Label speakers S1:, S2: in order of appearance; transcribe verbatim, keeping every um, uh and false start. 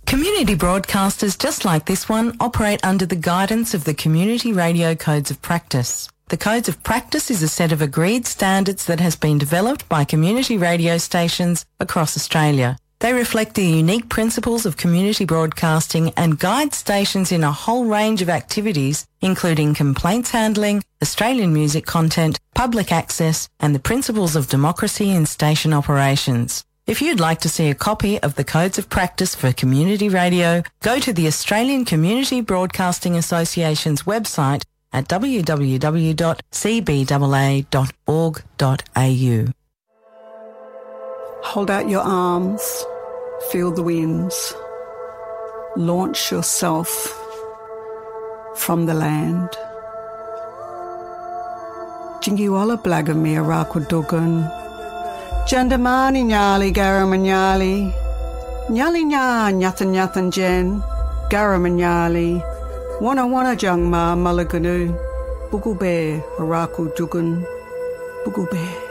S1: Community broadcasters just like this one operate under the guidance of the Community Radio Codes of Practice. The Codes of Practice is a set of agreed standards that has been developed by community radio stations across Australia. They reflect the unique principles of community broadcasting and guide stations in a whole range of activities, including complaints handling, Australian music content, public access, and the principles of democracy in station operations. If you'd like to see a copy of the Codes of Practice for Community Radio, go to the Australian Community Broadcasting Association's website at w w w dot c b a a dot org dot a u.
S2: Hold out your arms, feel the winds. Launch yourself from the land. Jingiwala Blagamir Rakudugan. Jandamani Nyali Garamanyali. Nyali Nya Nyathan Nyathan Jen. Garamanyali. Wana Wana Jangma Malaganu. Bugube Haraku Dugan. Bugube.